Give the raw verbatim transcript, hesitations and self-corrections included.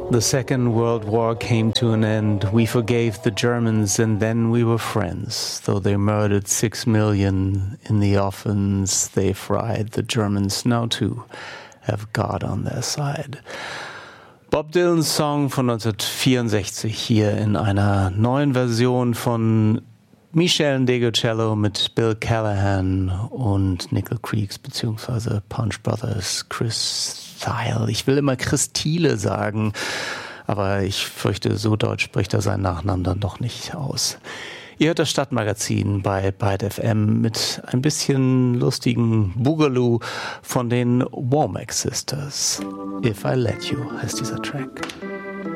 The Second World War came to an end. We forgave the Germans and then we were friends. Though they murdered six million in the ovens they fried, the Germans now too have God on their side. Bob Dylans Song von neunzehnhundertvierundsechzig hier in einer neuen Version von Michel Ndegeocello mit Bill Callahan und Nickel Creeks bzw. Punch Brothers, Chris Thile. Ich will immer Chris Thiele sagen, aber ich fürchte, so deutsch spricht er seinen Nachnamen dann doch nicht aus. Ihr hört das Stadtmagazin bei Byte F M mit ein bisschen lustigen Boogaloo von den Womack Sisters. If I Let You heißt dieser Track.